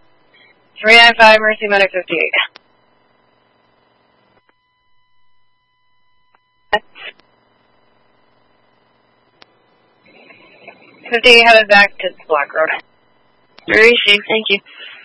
395 Mercy Medic 58. 58 headed back to Black Road. Received, thank you.